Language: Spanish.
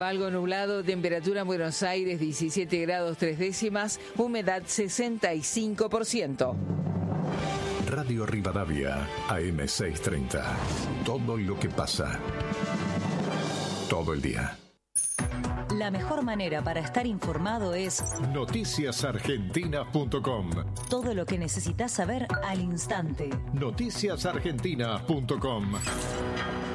Algo nublado, temperatura en Buenos Aires 17 grados 3 décimas, humedad 65%. Radio Rivadavia, AM 630. Todo lo que pasa. Todo el día. La mejor manera para estar informado es noticiasargentina.com. Todo lo que necesitas saber al instante. Noticiasargentina.com.